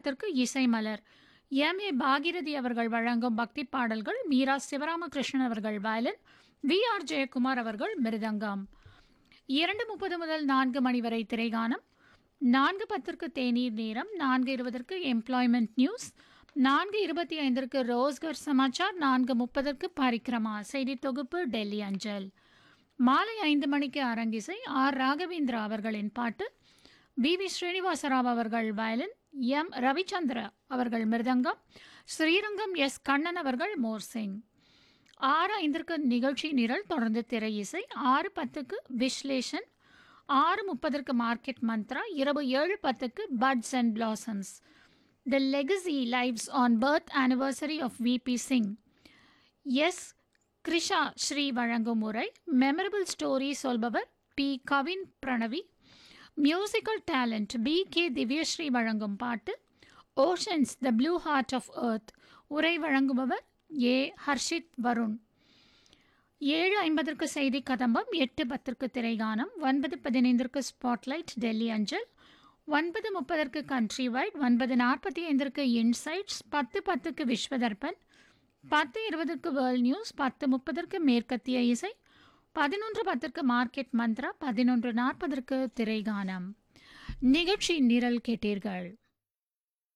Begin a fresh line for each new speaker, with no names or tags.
10:10 இசை மலர். எம்.ஏ. பாகிரதி அவர்கள் வழங்கும் பக்தி பாடல்கள். மீரா சிவராமகிருஷ்ணன் அவர்கள் வயலின். வி.ஆர். ஜெயக்குமார் அவர்கள் மிருதங்கம். 2:30 முதல் 4 மணி வரை திரைகானம். 4:10 தேநீர் நேரம். 4:20 எம்ப்ளாய்மெண்ட் நியூஸ். 4:25 ரோஸ்கர் சமாச்சார். 4:30 பரிக்ரமா செய்தி தொகுப்பு டெல்லி அஞ்சல். மாலை 5 மணிக்கு அரங்கிசை. ஆர். ராகவேந்திரா அவர்களின் பாட்டு. வி. ஸ்ரீனிவாசராவ் அவர்கள் வயலின். எம். ரவிச்சந்திர அவர்கள் மிருதங்கம். ஸ்ரீரங்கம் எஸ். கண்ணன் அவர்கள் மோர்சிங். 6:05 நிகழ்ச்சி நிரல். தொடர்ந்து திரை இசை. 6:10 விஸ்லேஷன். 6:30 மார்க்கெட் மந்த்ரா. இரவு 7:10 puts and blossoms. The legacy lives on birth anniversary of V P. Singh. S. Krisha Sri வழங்கும் உரை. Memorable story சொல்பவர் B. Kavin Pranavi. Musical talent B. K. Divyashree வழங்கும் பாட்டு. Oceans the blue heart of earth. உரை வழங்குபவர் ஏ. ஹர்ஷித் வருண். 7:50 செய்தி கதம்பம். 8:10 திரைகானம். 9:15 ஸ்பாட்லைட் டெல்லி அஞ்சல். 9:30 country white. 9:45 insights. 10:10 Vishwa Darpan. 10:20 world news. 10:30 மேற்கத்திய இசை. 11:10 மார்க்கெட் மந்த்ரா. 11:40 திரைகானம். நிகழ்ச்சி நிரல் கேட்டீர்கள்.